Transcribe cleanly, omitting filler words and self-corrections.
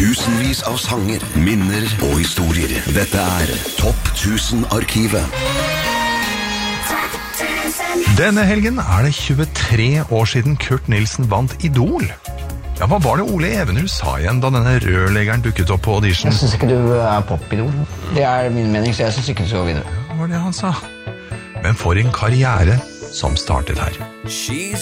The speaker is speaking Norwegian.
Tusenvis av sanger, minner og historier. Dette Topp 1000-arkivet. Denne helgen det 23 år siden Kurt Nilsen vant Idol. Ja, hva var det Ole Evenrud sa igjen da denne rørleggeren dukket opp på audition? Jeg synes ikke du popidol. Det min mening, så jeg synes ikke du skal gå videre. Hva var det han sa? Men for en karriere som startet her.